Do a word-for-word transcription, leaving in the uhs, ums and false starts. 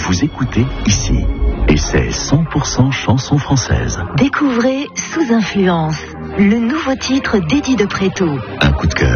vous écoutez ici. Et c'est cent pour cent chanson française. Découvrez Sous Influence, le nouveau titre d'Eddie de Préto. Un coup de cœur.